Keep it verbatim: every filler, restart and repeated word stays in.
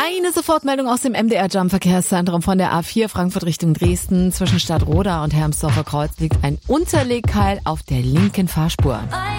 Eine Sofortmeldung aus dem M D R-Jump-Verkehrszentrum von der A vier Frankfurt Richtung Dresden. Zwischen Stadtroda und Hermsdorfer Kreuz liegt ein Unterlegkeil auf der linken Fahrspur.